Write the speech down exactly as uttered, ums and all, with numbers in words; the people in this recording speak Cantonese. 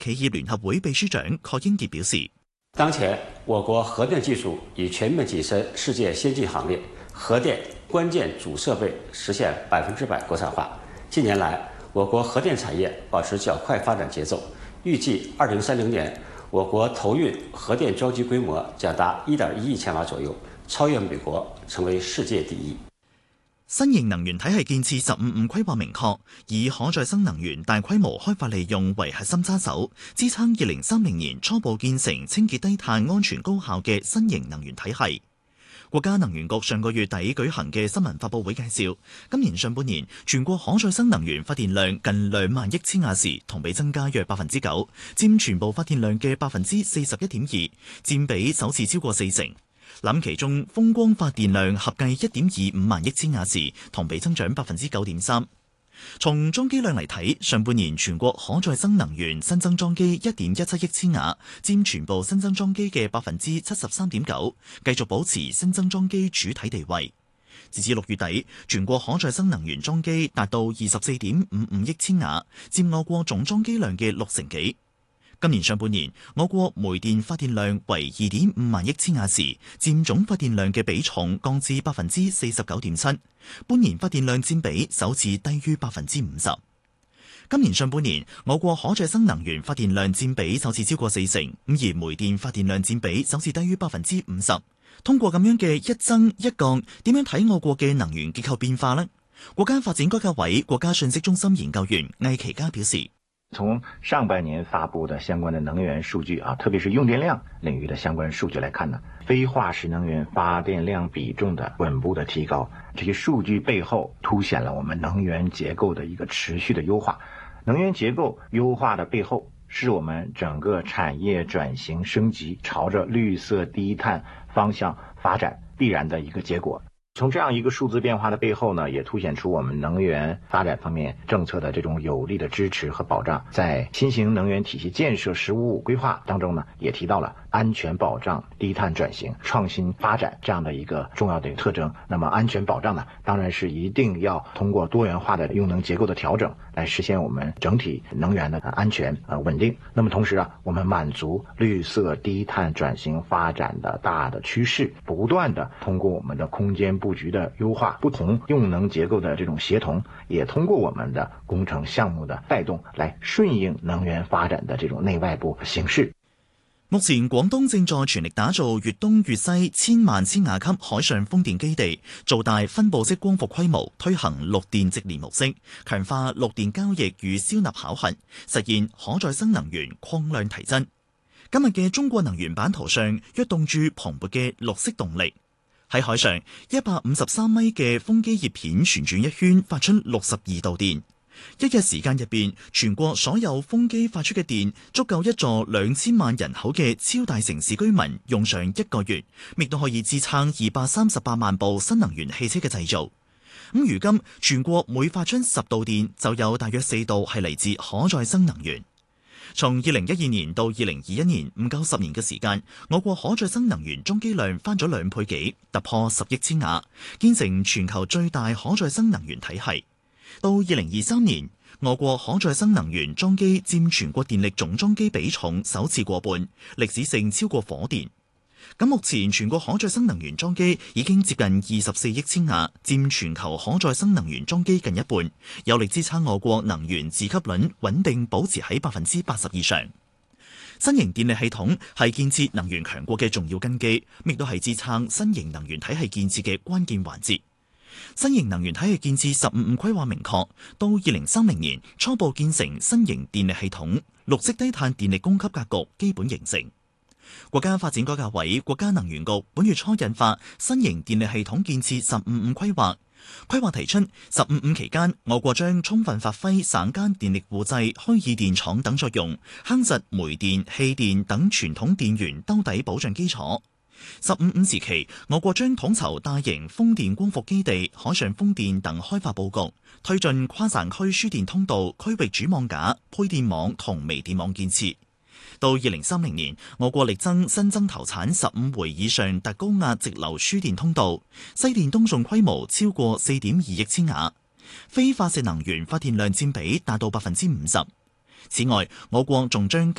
企業聯合會秘書長郝英傑表示， 當前我國核電技術已全面躋身世界先進行列，核電關鍵主設備實現百分之百國產化。近年來，我國核電產業保持較快發展節奏，預計二零三零年，我國投運核電裝機規模將達一點一億千瓦左右，超越美國，成為世界第一。 新型能源體系建設十五五規劃明確，以可再生能源大規模開發利用為核心揸手，支撐二零三零年初步建成清潔低碳、安全高效嘅新型能源體系。國家能源局上個月底舉行嘅新聞發佈會介紹，今年上半年全國可再生能源發電量近兩萬億千瓦時，同比增加約百分之九，佔全部發電量嘅百分之四十一點二，佔比首次超過四成。諗其中風光發電量合計一點二五萬億千瓦時，同比增長百分之九點三。從裝機量嚟睇，上半年全國可再生能源新增裝機一點一七億千瓦，佔全部新增裝機嘅百分之七十三點九，繼續保持新增裝機主體地位。截至六月底，全國可再生能源裝機達到二十四點五五億千瓦，佔我國總裝機量嘅六成幾。今年上半年，我國煤電發電量為二點五萬億千瓦時，佔總發電量嘅比重降至百分之四十九點七，半年發電量佔比首次低於百分之五十。今年上半年，我國可再生能源發電量佔比首次超過四成，而煤電發電量佔比首次低於百分之五十。通過咁樣嘅一增一降，點樣睇我國嘅能源結構變化呢？國家發展改革委國家信息中心研究員魏其嘉表示， 從上半年發布的相關的能源數據啊，特別是用電量領域的相關數據來看呢，非化石能源發電量比重的穩步的提高，這些數據背後凸顯了我們能源結構的一個持續的優化。能源結構優化的背後，是我們整個產業轉型升級，朝着綠色低碳方向發展必然的一個結果。從這樣一個數字變化的背後呢，也凸顯出我們能源發展方面政策的這種有力的支持和保障。在新型能源體系建設“十五五”規劃當中呢，也提到了安全保障、低碳轉型、創新發展這樣的一個重要的特徵。那麼安全保障呢，當然是一定要通過多元化的用能結構的調整，來實現我們整體能源的安全呃穩定。那麼同時啊，我們滿足綠色低碳轉型發展的大的趨勢，不斷的通過我們的空間布局的優化，不同用能結構的這種協同，也通過我們的工程項目的帶動，來順應能源發展的這種內外部形勢。 目前廣東正在全力打造粵東粵西千萬千瓦級海上風電基地，做大分佈式光伏規模，推行綠電直連模式，強化綠電交易與銷納考核，實現可再生能源擴量提增。今日嘅中國能源版圖上躍動住蓬勃嘅綠色動力。喺海上，一百五十三米嘅風機葉片旋轉一圈，發出六十二度電。一日時間入邊，全國所有風機發出嘅電足夠一座兩千萬人口嘅超大城市居民用上一個月，亦都可以支撐二百三十八萬部新能源汽車嘅製造。咁如今，全國每發出十度電，就有大約四度係嚟自可再生能源。從二零一二年到二零二一年，唔夠十年嘅時間，我國可再生能源裝機量翻咗兩倍幾，突破十億千瓦，建成全球最大可再生能源體系。到二零二三年，我國可再生能源裝機佔全國電力總裝機比重首次過半，歷史性超過火電。咁目前全國可再生能源裝機已經接近二十四億千瓦，佔全球可再生能源裝機近一半，有力支撐我國能源自給率穩定保持喺百分之八十以上。新型電力系統係建設能源強國嘅重要根基，亦都係支撐新型能源體系建設嘅關鍵環節。新型能源體系建設十五五規劃明確，到二零三零年初步建成新型電力系統，綠色低碳電力供給格局基本形成。國家發展改革委、國家能源局本月初印發新型電力系統建設十五五規劃。規劃提出，十五五期間，我國將充分發揮省間電力互製、虛擬電廠等作用，夯實煤電、氣電等傳統電源兜底保障基礎。十五五時期，我國將統籌大型風電光伏基地、海上風電等開發佈局，推進跨省區輸電通道、區域主網架、配電網同微電網建設。到二零三零年，我國力爭新增投產十五回以上特高壓直流輸電通道，西電東送規模超過四點二億千瓦，非化石能源發電量佔比達到百分之五十。 此外，我國仲將